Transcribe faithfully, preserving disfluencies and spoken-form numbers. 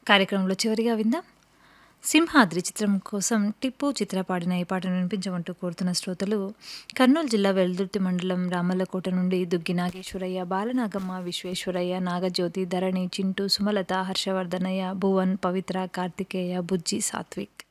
కార్యక్రమంలో చివరిగా విందాం 'సింహాద్రి' చిత్రం కోసం టిప్పు చిత్ర పాడిన ఈ పాటను వినిపించమంటూ కోరుతున్న శ్రోతలు కర్నూలు జిల్లా వెల్దుర్తి మండలం రామల్లకోట నుండి దుగ్గి నాగేశ్వరయ్య, బాలనాగమ్మ, విశ్వేశ్వరయ్య, నాగజ్యోతి, ధరణి, చింటూ, సుమలత, హర్షవర్ధనయ్య, భువన్, పవిత్ర, కార్తికేయ, బుజ్జి, సాత్విక్.